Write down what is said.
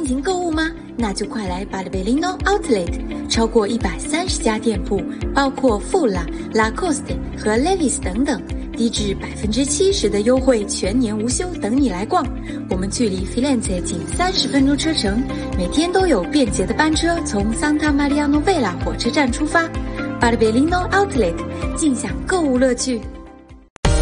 进行购物吗？那就快来Barberino Outlet， 超过130家店铺，包括富拉、Lacoste 和 Levi's 等等，低至70%的优惠，全年无休，等你来逛。我们距离 Firenze 仅30分钟车程，每天都有便捷的班车从 Santa Maria Novella 火车站出发。Barberino Outlet， 尽享购物乐趣。